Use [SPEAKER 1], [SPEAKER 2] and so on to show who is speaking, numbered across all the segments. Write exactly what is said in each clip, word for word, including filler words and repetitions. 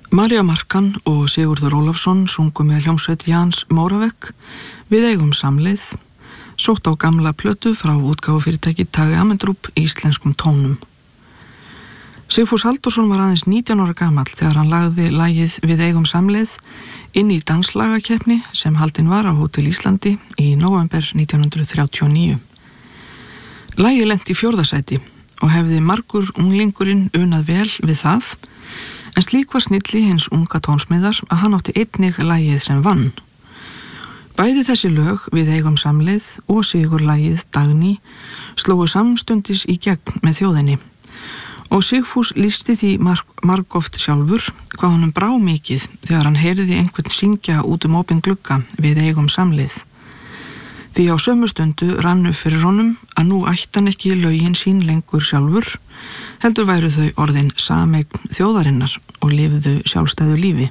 [SPEAKER 1] María Markan og Sigurður Ólafsson sungu með hljómsveit Jans Moravec Við eigum samleið, sótt á gamla plötu frá útgáfufyrirtæki Tage Amendrup í íslenskum tónum. Sigfús Halldórsson var aðeins nítján ára gamall þegar hann lagði lagið Við eigum samleið inn í danslagakeppni sem haldin var á Hótel Íslandi í nóvember nítján hundruð þrjátíu og níu. Lagið lenti í fjórða sæti og hefði margur unglingurinn unað vel við það, en slík var snilli hins unga tónsmiðar að hann átti einnig lagið sem vann. Bæði þessi lög Við eigum samleið og sigurlagið Dagný slógu samstundis í gegn með þjóðinni og Sigfús lýsti því marg, margoft sjálfur hvað honum brá mikið þegar hann heyrði einhvern syngja út um opinn glugga Við eigum samleið. Því á sömu stundu rann upp fyrir honum að nú ætti hann ekki lögin sín lengur sjálfur, heldur væru þau orðin sameign þjóðarinnar og lifðu sjálfstæðu lífi.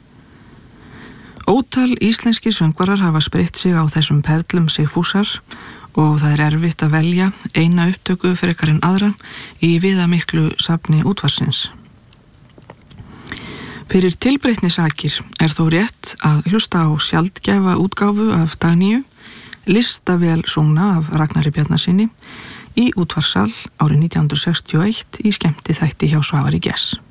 [SPEAKER 1] Ótal íslenskir söngvarar hafa spreytt sig á þessum perlum Sigfúsar og það er erfitt að velja eina upptöku frekar en aðra í viðamiklu safni útvarsins. Fyrir tilbreytni sakir er þó rétt að hlusta á sjaldgæfa útgáfu af Dagníu, listavél sungna af Ragnari Bjarnasyni í útvarssal árið nítján hundruð sextíu og eitt í skemmtiþætti hjá Svavari Gess.